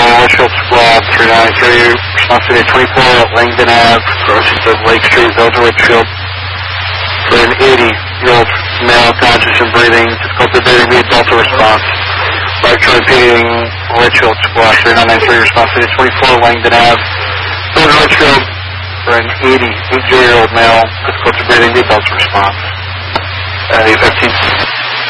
Litchfield Squad 393, response to 24, Langdon Ave, crossing of Lake Street, Village of Litchfield. For an 80-year-old male, conscious and breathing, difficulty breathing, be adult response. Lecture repeating, Litchfield Squad 393, response to 24, Langdon Ave, Village of Litchfield. For an 80-year-old male, difficulty breathing, be adult response. 815.